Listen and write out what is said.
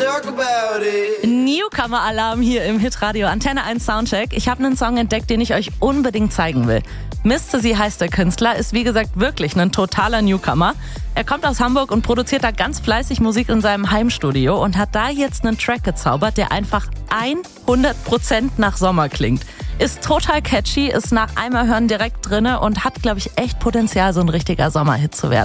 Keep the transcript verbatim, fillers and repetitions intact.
talk about it. Newcomer-Alarm hier im Hitradio Antenne eins Soundcheck. Ich habe einen Song entdeckt, den ich euch unbedingt zeigen will. Mister Sie heißt der Künstler, ist wie gesagt wirklich ein totaler Newcomer. Er kommt aus Hamburg und produziert da ganz fleißig Musik in seinem Heimstudio und hat da jetzt einen Track gezaubert, der einfach hundert Prozent nach Sommer klingt. Ist total catchy, ist nach einmal hören direkt drinne und hat, glaube ich, echt Potenzial, so ein richtiger Sommerhit zu werden.